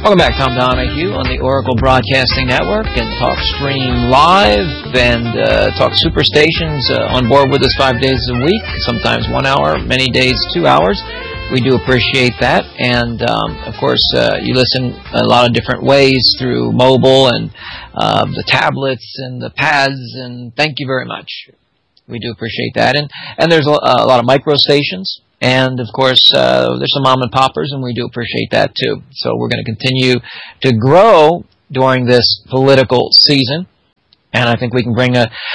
Welcome back, Tom Donahue on the Oracle Broadcasting Network and TalkStream Live and Talk Superstations on board with us 5 days a week, sometimes 1 hour, many days 2 hours. We do appreciate that. And, of course, you listen a lot of different ways through mobile and the tablets and the pads, and thank you very much. We do appreciate that. And there's a lot of micro stations. And, of course, there's some mom and poppers, and we do appreciate that, too. So we're going to continue to grow during this political season. And I think we can bring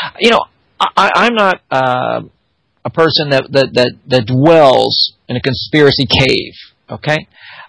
I'm not a person that dwells in a conspiracy cave, okay?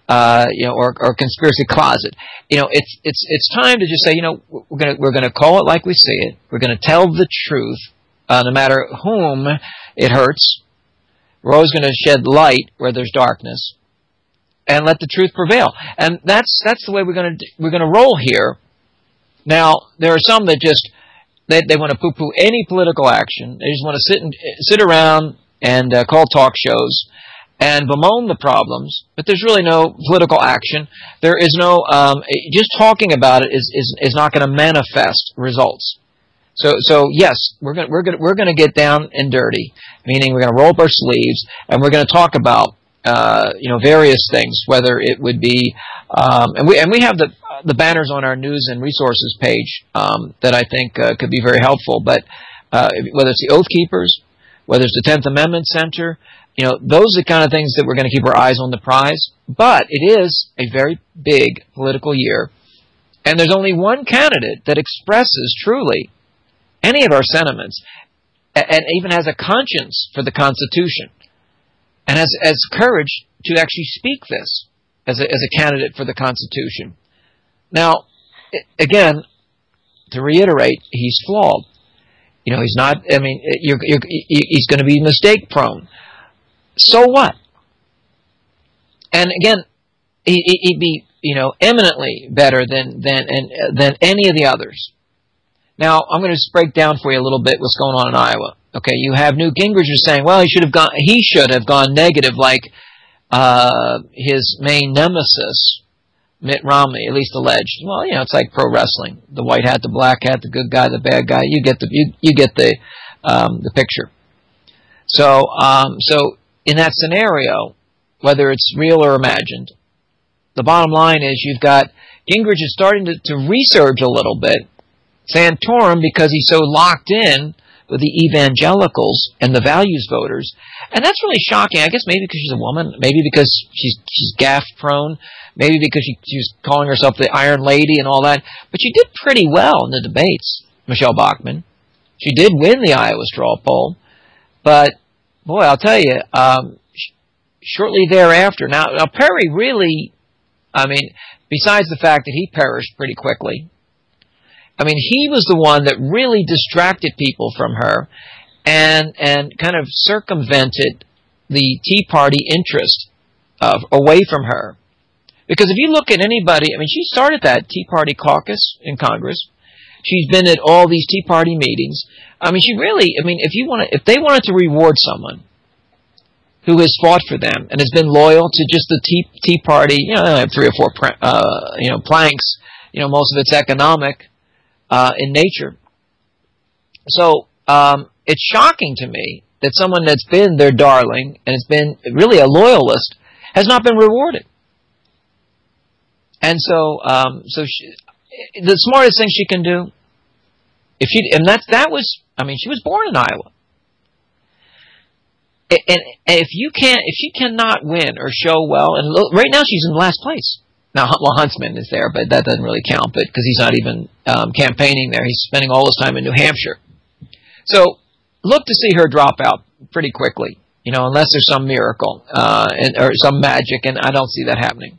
Or conspiracy closet. It's time to just say, we're going to call it like we see it. We're going to tell the truth, no matter whom it hurts. We're always going to shed light where there's darkness, and let the truth prevail. And that's the way we're going to roll here. Now, there are some that just they want to poo-poo any political action. They just want to sit around and call talk shows and bemoan the problems. But there's really no political action. There is no just talking about it is not going to manifest results. So yes, we're going to get down and dirty, meaning we're going to roll up our sleeves and we're going to talk about various things, whether it would be and we have the banners on our news and resources page that I think could be very helpful. But whether it's the Oath Keepers, whether it's the 10th Amendment Center, those are the kind of things that we're going to keep our eyes on the prize. But it is a very big political year, and there's only one candidate that expresses truly any of our sentiments, and even has a conscience for the Constitution, and has courage to actually speak this as a candidate for the Constitution. Now, again, to reiterate, he's flawed. He's not. I mean, he's going to be mistake prone. So what? And again, he'd be eminently better than any of the others. Now, I'm going to just break down for you a little bit what's going on in Iowa. Okay, you have Newt Gingrich saying, well, he should have gone negative like his main nemesis, Mitt Romney, at least alleged. Well, it's like pro wrestling. The white hat, the black hat, the good guy, the bad guy. You get the picture. So in that scenario, whether it's real or imagined, the bottom line is you've got Gingrich is starting to resurge a little bit. Santorum, because he's so locked in with the evangelicals and the values voters. And that's really shocking. I guess maybe because she's a woman, maybe because she's gaffe prone, maybe because she's calling herself the Iron Lady and all that. But she did pretty well in the debates, Michelle Bachmann. She did win the Iowa straw poll. But, boy, I'll tell you, shortly thereafter, now Perry really, besides the fact that he perished pretty quickly, he was the one that really distracted people from her and kind of circumvented the Tea Party interest away from her. Because if you look at anybody, she started that Tea Party caucus in Congress. She's been at all these Tea Party meetings. She really, if they wanted to reward someone who has fought for them and has been loyal to just the Tea Party, I have 3 or 4 planks, most of it's economic, in nature. So it's shocking to me that someone that's been their darling and has been really a loyalist has not been rewarded. And so the smartest thing she can do, she was born in Iowa. And if she cannot win or show well, and right now she's in last place. Now, Huntsman is there, but that doesn't really count, because he's not even campaigning there. He's spending all his time in New Hampshire. So, look to see her drop out pretty quickly, unless there's some miracle or some magic, and I don't see that happening.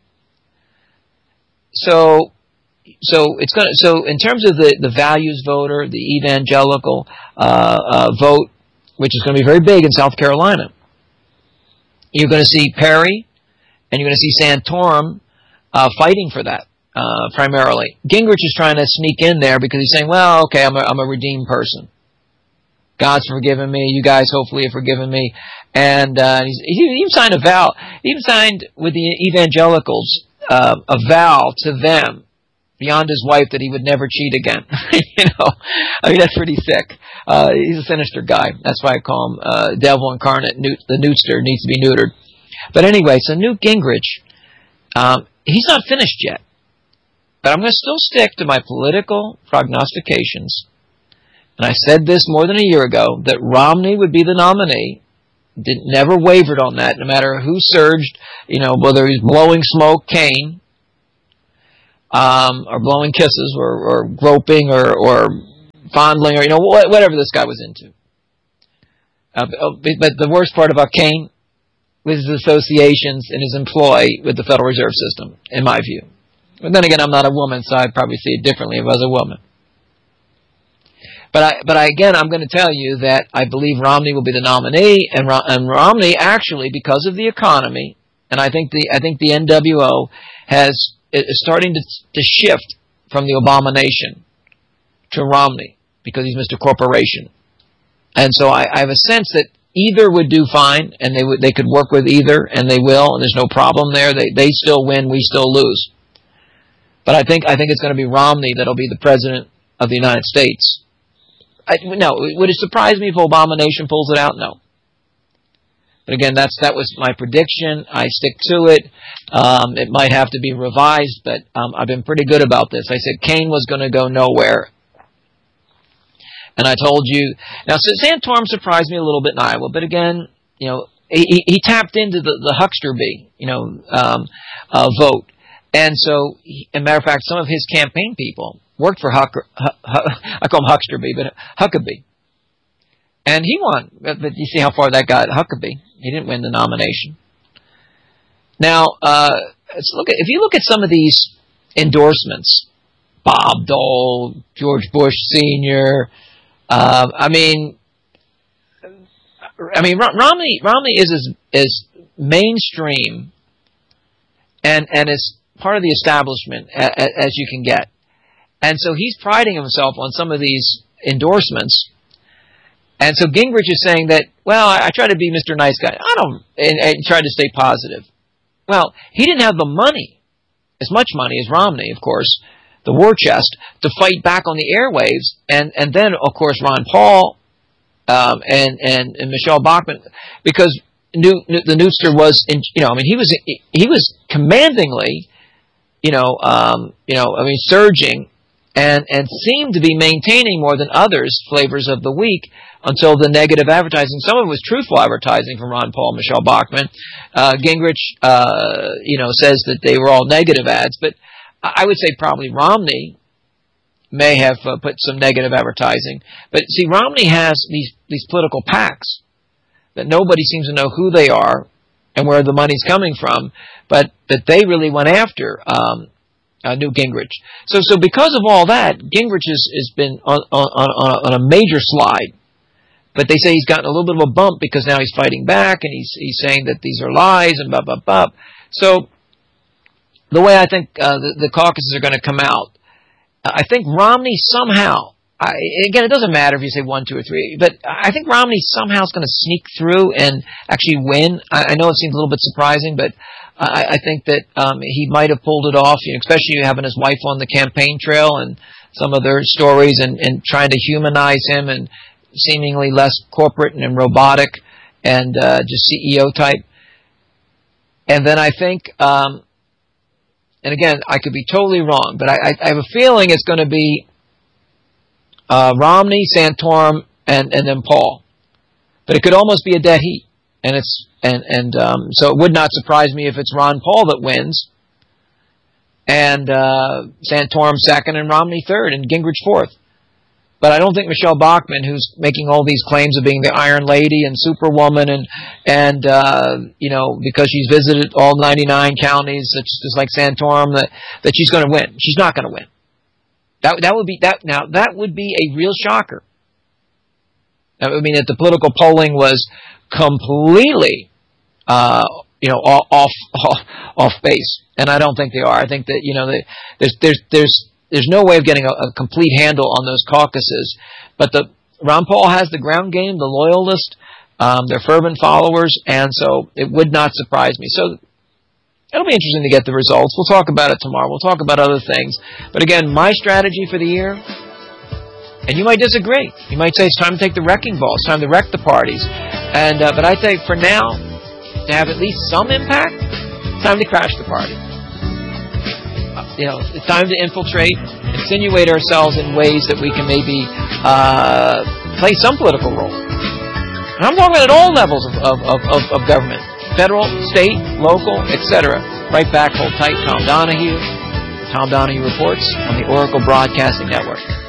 So in terms of the values voter, the evangelical vote, which is going to be very big in South Carolina, you're going to see Perry, and you're going to see Santorum fighting for that, primarily. Gingrich is trying to sneak in there because he's saying, well, okay, I'm a redeemed person. God's forgiven me. You guys hopefully have forgiven me. And he even signed a vow. He even signed with the evangelicals a vow to them beyond his wife that he would never cheat again. I mean, that's pretty sick. He's a sinister guy. That's why I call him devil incarnate. The Newtster needs to be neutered. But anyway, so Newt Gingrich, he's not finished yet. But I'm going to still stick to my political prognostications. And I said this more than a year ago, that Romney would be the nominee. Never wavered on that, no matter who surged, whether he's blowing smoke, Kane, or blowing kisses, or groping, or fondling, or whatever this guy was into. But the worst part about Kane was his associations and his employ with the Federal Reserve System, in my view. But then again, I'm not a woman, so I'd probably see it differently if I was a woman. But again, I'm going to tell you that I believe Romney will be the nominee, and Romney actually, because of the economy, and I think the NWO is starting to shift from the Abomination to Romney because he's Mr. Corporation, and so I have a sense that either would do fine, and they could work with either, and they will, and there's no problem there. They still win, we still lose. But I think it's going to be Romney that'll be the president of the United States. No, would it surprise me if Abomination pulls it out? No. But again, that was my prediction. I stick to it. It might have to be revised, but I've been pretty good about this. I said Kane was going to go nowhere. And I told you. Now, Santorum surprised me a little bit in Iowa, but again, he tapped into the Hucksterby, vote. And so, as a matter of fact, some of his campaign people worked for I call him Hucksterby, but Huckabee. And he won. But you see how far that got Huckabee. He didn't win the nomination. Now, if you look at some of these endorsements, Bob Dole, George Bush Sr., Romney is as mainstream and as part of the establishment as you can get. And so he's priding himself on some of these endorsements. And so Gingrich is saying that, well, I try to be Mr. Nice Guy. And try to stay positive. Well, he didn't have the money, as much money as Romney, of course, the war chest, to fight back on the airwaves. And then, of course, Ron Paul, and Michelle Bachmann, because the Newtster was, he was commandingly, surging, and seemed to be maintaining more than others flavors of the week until the negative advertising. Some of it was truthful advertising from Ron Paul and Michelle Bachmann. Gingrich, says that they were all negative ads, but I would say probably Romney may have put some negative advertising. But see, Romney has these political PACs that nobody seems to know who they are and where the money's coming from, but that they really went after Newt Gingrich. So because of all that, Gingrich has been on a major slide. But they say he's gotten a little bit of a bump because now he's fighting back and he's saying that these are lies and blah, blah, blah. So the way I think the caucuses are going to come out, I think Romney somehow, again, it doesn't matter if you say 1, 2, or 3, but I think Romney somehow is going to sneak through and actually win. I know it seems a little bit surprising, but I think that he might have pulled it off, especially having his wife on the campaign trail and some of their stories and trying to humanize him and seemingly less corporate and robotic and just CEO type. And then I think, and again, I could be totally wrong, but I have a feeling it's going to be Romney, Santorum, and then Paul. But it could almost be a dead heat. And so it would not surprise me if it's Ron Paul that wins, and Santorum second, and Romney third, and Gingrich fourth. But I don't think Michelle Bachmann, who's making all these claims of being the Iron Lady and Superwoman, and because she's visited all 99 counties, it's just like Santorum, that she's going to win. She's not going to win. That would be that. Now that would be a real shocker. That the political polling was completely, off base, and I don't think they are. I think that there's no way of getting a complete handle on those caucuses. But Ron Paul has the ground game, the loyalist, they're fervent followers, and so it would not surprise me. So It'll be interesting to get the results. We'll talk about it tomorrow. We'll talk about other things. But again, my strategy for the year, and you might disagree. You might say it's time to take the wrecking ball. It's time to wreck the parties. But I think for now, to have at least some impact, it's time to crash the party. It's time to infiltrate, insinuate ourselves in ways that we can maybe play some political role. And I'm talking about at all levels of government. Federal, state, local, etc. Right back, hold tight. Tom Donahue Reports on the Oracle Broadcasting Network.